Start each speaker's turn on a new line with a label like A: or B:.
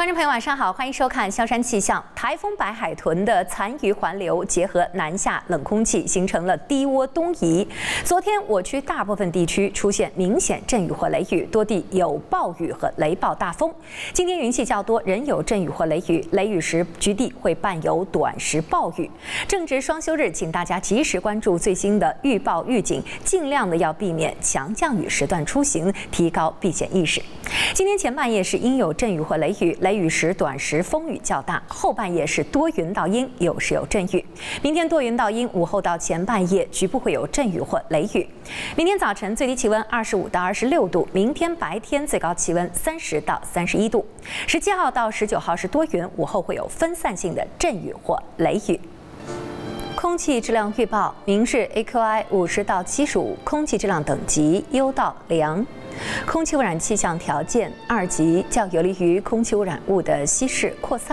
A: 观众朋友，晚上好，欢迎收看萧山气象。台风白海豚的残余环流结合南下冷空气，形成了低涡东移。昨天我区大部分地区出现明显阵雨或雷雨，多地有暴雨和雷暴大风。今天云气较多，仍有阵雨或雷雨，雷雨时局地会伴有短时暴雨。正值双休日，请大家及时关注最新的预报预警，尽量的要避免强降雨时段出行，提高避险意识。今天前半夜是应有阵雨或雷雨，雷雨时短时风雨较大；后半夜是多云到阴，有时有阵雨。明天多云到阴，午后到前半夜局部会有阵雨或雷雨。明天早晨最低气温25到26度，明天白天最高气温30到31度。17号到19号是多云，午后会有分散性的阵雨或雷雨。空气质量预报：明日 AQI 50到75，空气质量等级优到良。空气污染气象条件2级，较有利于空气污染物的稀释扩散。